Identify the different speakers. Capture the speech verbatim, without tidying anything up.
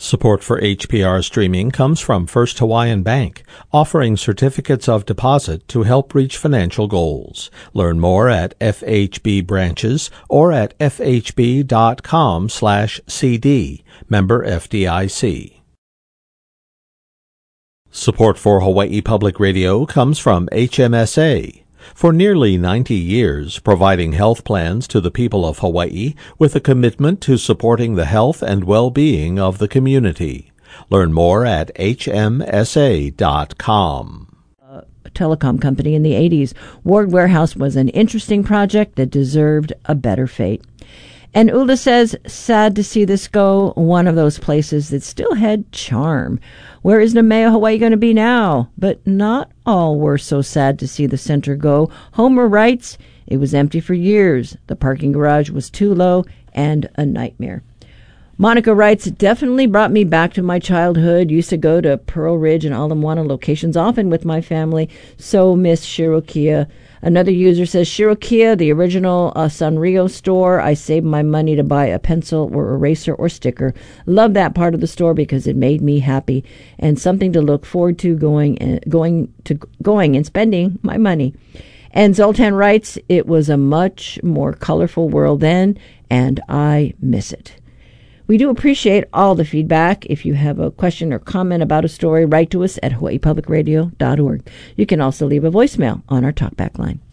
Speaker 1: Support for H P R streaming comes from First Hawaiian Bank, offering certificates of deposit to help reach financial goals. Learn more at F H B branches or at fhb.com slash CD. Member F D I C. Support for Hawaii Public Radio comes from H M S A. For nearly ninety years, providing health plans to the people of Hawaii with a commitment to supporting the health and well-being of the community. Learn more at H M S A dot com.
Speaker 2: A telecom company in the eighties. Ward Warehouse was an interesting project that deserved a better fate. And Ula says, sad to see this go, one of those places that still had charm. Where is Nemea, Hawaii going to be now? But not all were so sad to see the center go. Homer writes, it was empty for years. The parking garage was too low and a nightmare. Monica writes, it definitely brought me back to my childhood. Used to go to Pearl Ridge and Ala Moana locations often with my family. So miss Shirokia. Another user says, Shirokia, the original uh, Sanrio store. I saved my money to buy a pencil or eraser or sticker. Love that part of the store because it made me happy and something to look forward to going and going to going and spending my money. And Zoltan writes, it was a much more colorful world then, and I miss it. We do appreciate all the feedback. If you have a question or comment about a story, write to us at hawaii public radio dot org. You can also leave a voicemail on our talkback line.